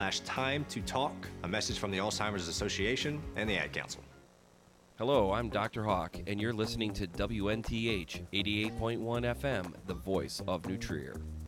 Time to talk, a message from the Alzheimer's Association and the Ad Council. Hello, I'm Dr. Hawk, and you're listening to WNTH 88.1 FM, the voice of New Trier.